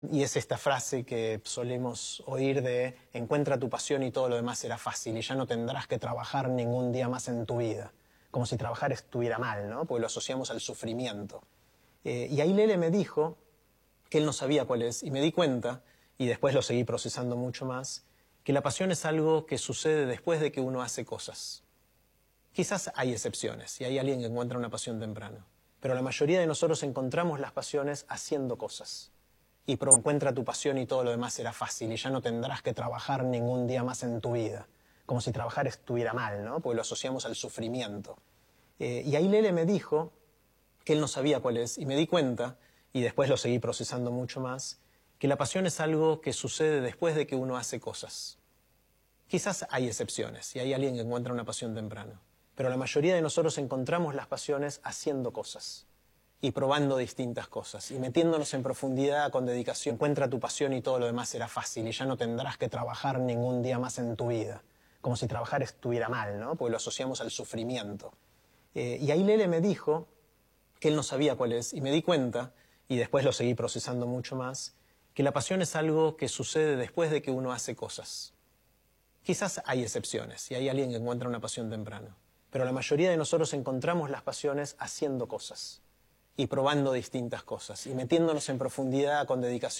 Y es esta frase que solemos oír de encuentra tu pasión y todo lo demás será fácil y ya no tendrás que trabajar ningún día más en tu vida. Como si trabajar estuviera mal, ¿no? Porque lo asociamos al sufrimiento. Y ahí Lele me dijo que él no sabía cuál es y me di cuenta, y después lo seguí procesando mucho más, que la pasión es algo que sucede después de que uno hace cosas. Quizás hay excepciones y hay alguien que encuentra una pasión temprano, pero la mayoría de nosotros encontramos las pasiones haciendo cosas. Y encuentra tu pasión y todo lo demás será fácil y ya no tendrás que trabajar ningún día más en tu vida. Como si trabajar estuviera mal, ¿no? Porque lo asociamos al sufrimiento. Y ahí Lele me dijo que él no sabía cuál es y me di cuenta, y después lo seguí procesando mucho más, que la pasión es algo que sucede después de que uno hace cosas. Quizás hay excepciones y hay alguien que encuentra una pasión temprano, pero la mayoría de nosotros encontramos las pasiones haciendo cosas y probando distintas cosas y metiéndonos en profundidad con dedicación. Encuentra tu pasión y todo lo demás será fácil y ya no tendrás que trabajar ningún día más en tu vida. Como si trabajar estuviera mal, ¿no? Porque lo asociamos al sufrimiento. Y ahí Lele me dijo que él no sabía cuál es y me di cuenta, y después lo seguí procesando mucho más, que la pasión es algo que sucede después de que uno hace cosas. Quizás hay excepciones y hay alguien que encuentra una pasión temprano, pero la mayoría de nosotros encontramos las pasiones haciendo cosas y probando distintas cosas y metiéndonos en profundidad con dedicación.